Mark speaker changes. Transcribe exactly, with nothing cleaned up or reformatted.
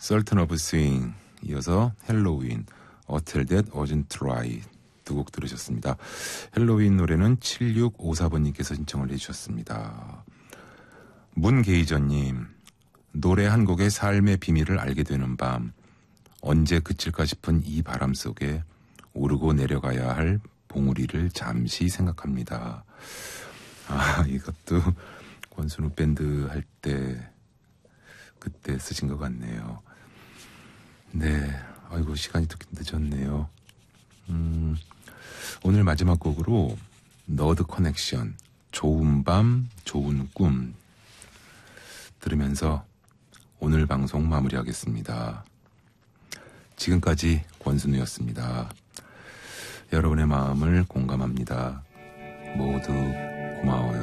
Speaker 1: Sultan of Swing 이어서 헬로윈, A Tale That Wasn't Right 두 곡 들으셨습니다. 헬로윈 노래는 칠육오사 번님께서 신청을 해주셨습니다. 문게이저님, 노래 한 곡의 삶의 비밀을 알게 되는 밤, 언제 그칠까 싶은 이 바람 속에 오르고 내려가야 할 봉우리를 잠시 생각합니다. 아, 이것도 권순우 밴드 할 때 그때 쓰신 것 같네요. 네, 아이고 시간이 또 늦었네요. 음, 오늘 마지막 곡으로 너드 커넥션, 좋은 밤, 좋은 꿈 들으면서 오늘 방송 마무리하겠습니다. 지금까지 권순우였습니다. 여러분의 마음을 공감합니다. 모두 고마워요.